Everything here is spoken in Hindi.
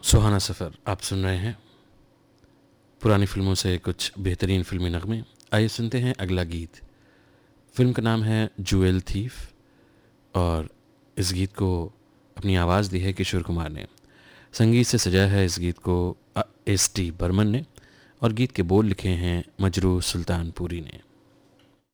सुहाना सफ़र आप सुन रहे हैं। पुरानी फिल्मों से कुछ बेहतरीन फिल्मी नगमे। आइए सुनते हैं अगला गीत। फिल्म का नाम है ज्वेल थीफ और इस गीत को अपनी आवाज़ दी है किशोर कुमार ने। संगीत से सजाया है इस गीत को एस टी बर्मन ने और गीत के बोल लिखे हैं मजरू सुल्तानपुरी ने।